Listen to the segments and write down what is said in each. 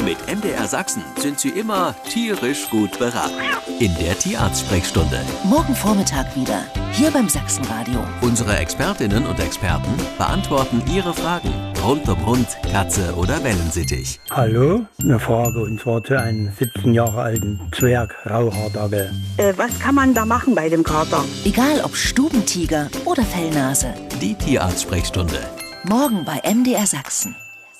Mit MDR Sachsen sind Sie immer tierisch gut beraten. In der Tierarzt-Sprechstunde. Morgen Vormittag wieder, hier beim Sachsenradio. Unsere Expertinnen und Experten beantworten Ihre Fragen rund um Hund, Katze oder Wellensittich. Hallo, eine Frage und zwar zu einem 17 Jahre alten Zwerg-Rauhaardackel. Was kann man da machen bei dem Kater? Egal ob Stubentiger oder Fellnase. Die Tierarzt-Sprechstunde. Morgen bei MDR Sachsen.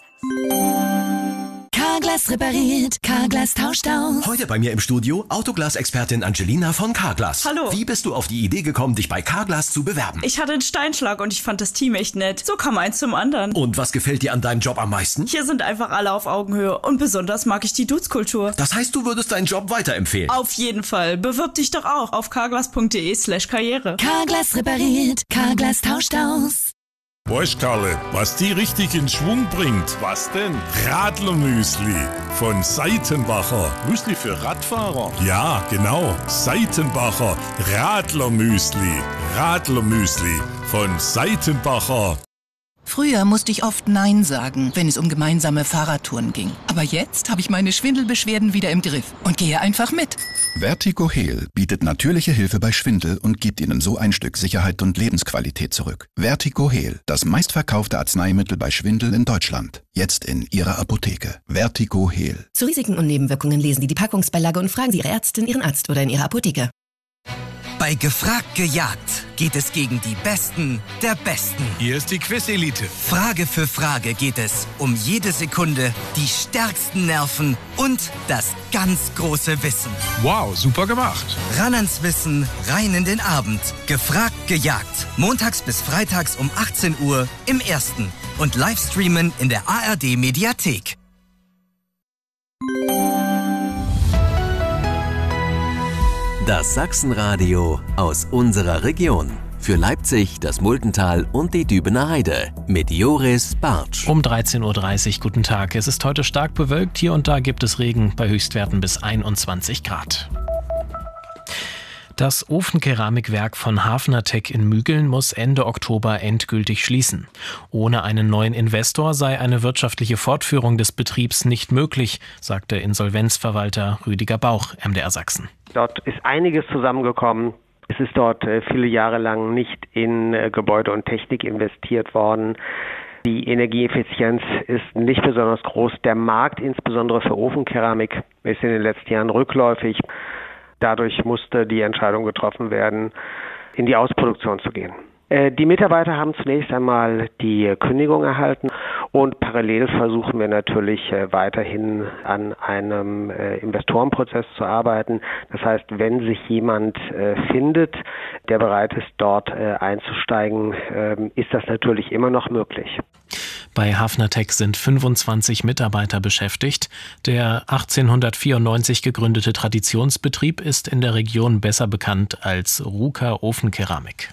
Carglass repariert, Carglass tauscht aus. Heute bei mir im Studio Autoglas-Expertin Angelina von Carglass. Hallo. Wie bist du auf die Idee gekommen, dich bei Carglass zu bewerben? Ich hatte einen Steinschlag und ich fand das Team echt nett. So kam eins zum anderen. Und was gefällt dir an deinem Job am meisten? Hier sind einfach alle auf Augenhöhe und besonders mag ich die Dudes-Kultur. Das heißt, du würdest deinen Job weiterempfehlen? Auf jeden Fall. Bewirb dich doch auch auf carglass.de/karriere. Carglass repariert, Carglass tauscht aus. Weißt Karle, was die richtig in Schwung bringt? Was denn? Radlermüsli von Seitenbacher. Müsli für Radfahrer? Ja, genau. Seitenbacher Radlermüsli. Radlermüsli von Seitenbacher. Früher musste ich oft Nein sagen, wenn es um gemeinsame Fahrradtouren ging. Aber jetzt habe ich meine Schwindelbeschwerden wieder im Griff und gehe einfach mit. VertigoHeal bietet natürliche Hilfe bei Schwindel und gibt Ihnen so ein Stück Sicherheit und Lebensqualität zurück. VertigoHeal, das meistverkaufte Arzneimittel bei Schwindel in Deutschland. Jetzt in Ihrer Apotheke. VertigoHeal. Zu Risiken und Nebenwirkungen lesen Sie die Packungsbeilage und fragen Sie Ihre Ärztin, Ihren Arzt oder in Ihrer Apotheke. Bei Gefragt gejagt geht es gegen die Besten der Besten. Hier ist die Quiz-Elite. Frage für Frage geht es um jede Sekunde, die stärksten Nerven und das ganz große Wissen. Wow, super gemacht. Ran ans Wissen, rein in den Abend. Gefragt gejagt. Montags bis freitags um 18 Uhr im Ersten. Und Livestreamen in der ARD-Mediathek. Das Sachsenradio aus unserer Region. Für Leipzig, das Muldental und die Dübener Heide. Mit Joris Bartsch. Um 13.30 Uhr, guten Tag. Es ist heute stark bewölkt. Hier und da gibt es Regen bei Höchstwerten bis 21 Grad. Das Ofenkeramikwerk von Hafnertech in Mügeln muss Ende Oktober endgültig schließen. Ohne einen neuen Investor sei eine wirtschaftliche Fortführung des Betriebs nicht möglich, sagte Insolvenzverwalter Rüdiger Bauch, MDR Sachsen. Dort ist einiges zusammengekommen. Es ist dort viele Jahre lang nicht in Gebäude und Technik investiert worden. Die Energieeffizienz ist nicht besonders groß. Der Markt, insbesondere für Ofenkeramik, ist in den letzten Jahren rückläufig. Dadurch musste die Entscheidung getroffen werden, in die Ausproduktion zu gehen. Die Mitarbeiter haben zunächst einmal die Kündigung erhalten und parallel versuchen wir natürlich weiterhin an einem Investorenprozess zu arbeiten. Das heißt, wenn sich jemand findet, der bereit ist, dort einzusteigen, ist das natürlich immer noch möglich. Bei Hafnertech sind 25 Mitarbeiter beschäftigt. Der 1894 gegründete Traditionsbetrieb ist in der Region besser bekannt als Ruker Ofenkeramik.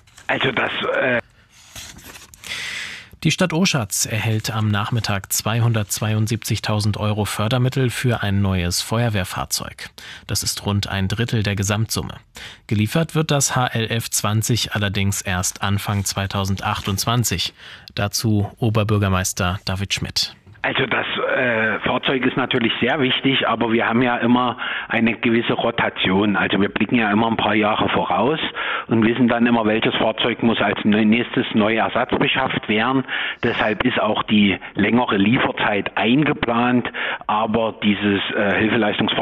Die Stadt Oschatz erhält am Nachmittag 272.000 € Fördermittel für ein neues Feuerwehrfahrzeug. Das ist rund ein Drittel der Gesamtsumme. Geliefert wird das HLF 20 allerdings erst Anfang 2028. Dazu Oberbürgermeister David Schmidt. Also das Fahrzeug ist natürlich sehr wichtig, aber wir haben ja immer eine gewisse Rotation. Also wir blicken ja immer ein paar Jahre voraus und wissen dann immer, welches Fahrzeug muss als nächstes neu Ersatz beschafft werden. Deshalb ist auch die längere Lieferzeit eingeplant, aber dieses Hilfeleistungsfahrzeug